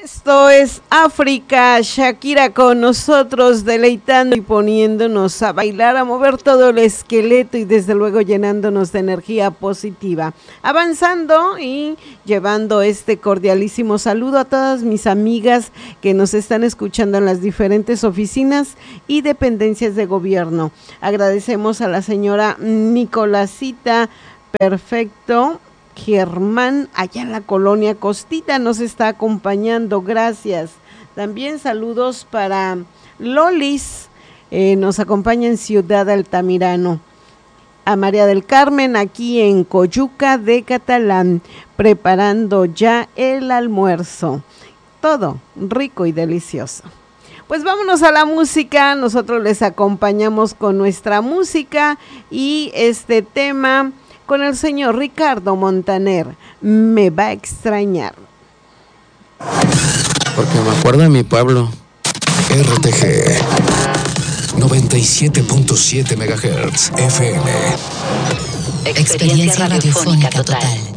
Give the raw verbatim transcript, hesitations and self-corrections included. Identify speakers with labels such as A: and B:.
A: Esto es África, Shakira con nosotros, deleitando y poniéndonos a bailar, a mover todo el esqueleto y desde luego llenándonos de energía positiva. Avanzando y llevando este cordialísimo saludo a todas mis amigas que nos están escuchando en las diferentes oficinas y dependencias de gobierno. Agradecemos a la señora Nicolásita Perfecto Germán, allá en la colonia Costita, nos está acompañando, gracias. También saludos para Lolis, eh, nos acompaña en Ciudad Altamirano. A María del Carmen, aquí en Coyuca de Catalán, preparando ya el almuerzo. Todo rico y delicioso. Pues vámonos a la música, nosotros les acompañamos con nuestra música y este tema con el señor Ricardo Montaner, Me va a extrañar.
B: Porque me acuerdo de mi pueblo.
C: R T G noventa y siete punto siete megahertz F M.
D: Experiencia radiofónica total.